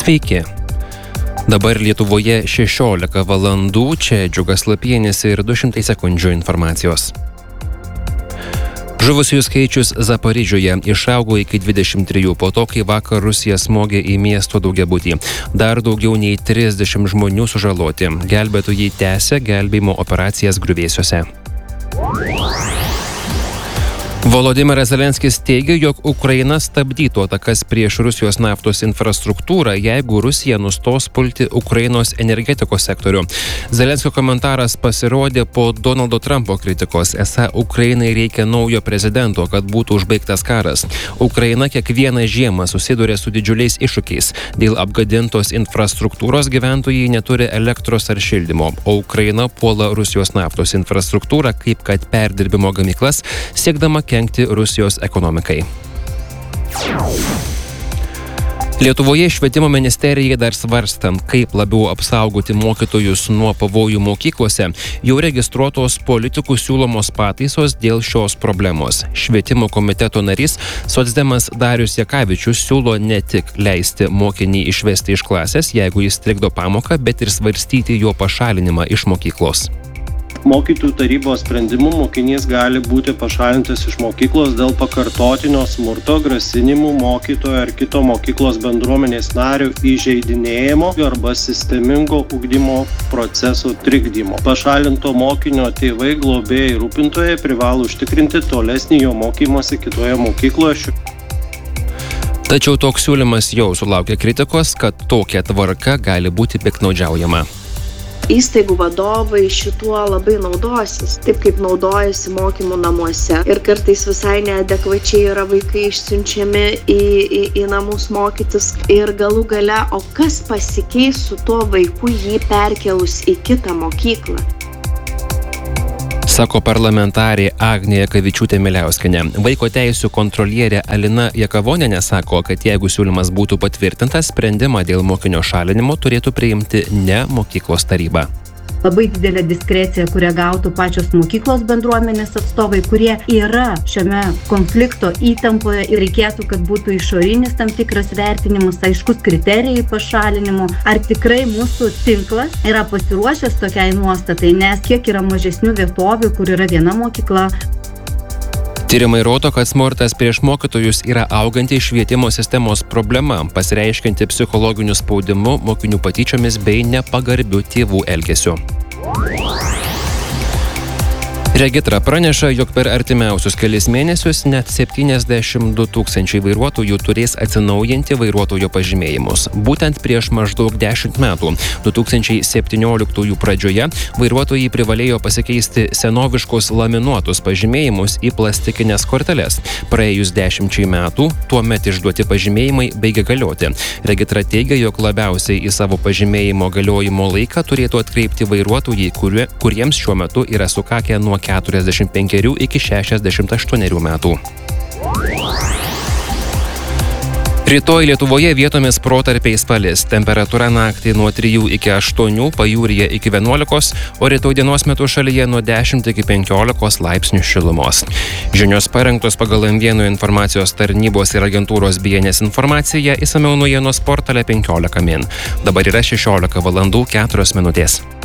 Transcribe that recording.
Sveiki. Dabar Lietuvoje 16 valandų, čia Džiugas Lapienis ir 200 sekundžių informacijos. Žuvusiųjų skaičius Zaporižioje išaugo iki 23 po to, kai vakar Rusija smogė į miesto daugiabutį. Dar daugiau nei 30 žmonių sužaloti. Gelbėtojai tęsia gelbėjimo operacijas griuvėsiuose. Volodymyras Zelenskis teigia, jog Ukraina stabdytų atakas prieš Rusijos naftos infrastruktūrą, jeigu Rusija nustos pulti Ukrainos energetikos sektorių. Zelenskio komentaras pasirodė po Donaldo Trumpo kritikos, esą Ukrainai reikia naujo prezidento, kad būtų užbaigtas karas. Ukraina kiekvieną žiemą susiduria su didžiuliais iššūkiais. Dėl apgadintos infrastruktūros gyventojai neturi elektros ar šildymo, o Ukraina puola Rusijos naftos infrastruktūrą kaip kad perdirbimo gamyklas, siekdama kenkti Rusijos ekonomikai. Lietuvoje švietimo ministerijai dar svarstant, kaip labiau apsaugoti mokytojus nuo pavojų mokyklose, jau registruotos politikų siūlomos pataisos dėl šios problemos. Švietimo komiteto narys socdemas Darius Jakavičius siūlo ne tik leisti mokinį išvesti iš klasės, jeigu jis trikdo pamoką, bet ir svarstyti jo pašalinimą iš mokyklos. Mokytojų tarybos sprendimu mokinys gali būti pašalintas iš mokyklos dėl pakartotinio smurto, grasinimų mokytojo ar kito mokyklos bendruomenės nario įžeidinėjimo arba sistemingo ugdymo proceso trikdymo. Pašalinto mokinio tėvai, globėjai, rūpintojai privalo užtikrinti tolesnį jo mokymąsi kitoje mokykloje. Tačiau toks siūlymas jau sulaukė kritikos, kad tokia tvarka gali būti piktnaudžiaujama. Įstaigų vadovai šituo labai naudosis, taip kaip naudojasi mokymų namuose. Ir kartais visai neadekvačiai yra vaikai išsiunčiami į namus mokytis. Ir galų gale, o kas pasikeis su tuo vaiku jį perkelus į kitą mokyklą? Sako parlamentarė Agnė Jakavičiūtė-Miliauskienė. Vaiko teisių kontrolierė Alina Jakavonienė sako, kad jeigu siūlymas būtų patvirtintas, sprendimą dėl mokinio šalinimo turėtų priimti ne mokyklos taryba. Labai didelė diskrecija, kurią gautų pačios mokyklos bendruomenės atstovai, kurie yra šiame konflikto įtampoje ir reikėtų, kad būtų išorinis tam tikras vertinimas, aiškus kriterijai pašalinimo. Ar tikrai mūsų tinklas yra pasiruošęs tokiai nuostatai, nes kiek yra mažesnių vietovių, kur yra viena mokykla. Tyrimai rodo, kad smurtas prieš mokytojus yra auganti švietimo sistemos problema, pasireiškianti psichologiniu spaudimu, mokinių patyčiomis bei nepagarbiu tėvų elgesiu. Regitra praneša, jog per artimiausius kelis mėnesius net 72 tūkstančiai vairuotojų turės atsinaujinti vairuotojo pažymėjimus. Būtent prieš maždaug 10 metų, 2017 pradžioje, vairuotojai privalėjo pasikeisti senoviškus laminuotus pažymėjimus į plastikinės korteles. Praėjus 10 metų, tuomet išduoti pažymėjimai baigė galioti. Regitra teigia, jog labiausiai į savo pažymėjimo galiojimo laiką turėtų atkreipti vairuotojai, kuriems šiuo metu yra sukakę nuo 45 iki 68 metų. Rytoj Lietuvoje vietomis protarpiais palis. Temperatūra naktį nuo 3 iki 8, pajūryje iki 11, o rytoj dienos metu šalyje nuo 10 iki 15 laipsnių šilumos. Žinios parengtos pagal M1 informacijos tarnybos ir agentūros BNS informaciją, išsamiau naujienos portale 15 min. Dabar yra 16 valandų 4 minutės.